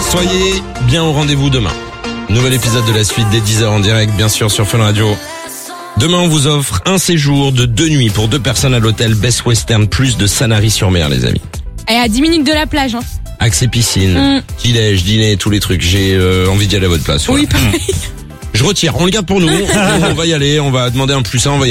Soyez bien au rendez-vous demain. Nouvel épisode de la suite dès 10h en direct, bien sûr, sur Fun Radio. Demain, on vous offre un séjour de 2 nuits pour 2 personnes à l'hôtel Best Western Plus de Sanary-sur-Mer, les amis. Et à 10 minutes de la plage, hein. Accès piscine, petit-déj, dîner, tous les trucs. J'ai envie d'y aller à votre place. Voilà. Oui, pareil. Je retire, on le garde pour nous. On va y aller, on va demander un plus 1, on va y